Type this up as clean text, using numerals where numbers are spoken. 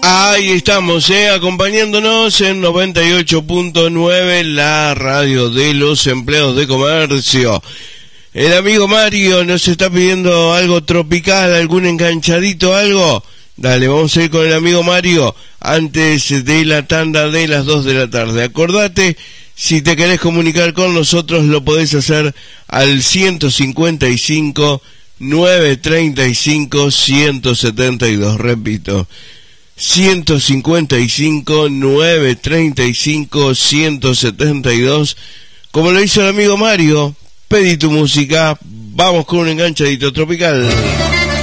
Ahí estamos, acompañándonos en 98.9, la radio de los empleados de comercio. El amigo Mario nos está pidiendo algo tropical, algún enganchadito, algo. Dale, vamos a ir con el amigo Mario antes de la tanda de las 2 de la tarde. Acordate, si te querés comunicar con nosotros, lo podés hacer al 155 935 172. Repito, 155 935 172. Como lo hizo el amigo Mario, pedí tu música, vamos con un enganchadito tropical.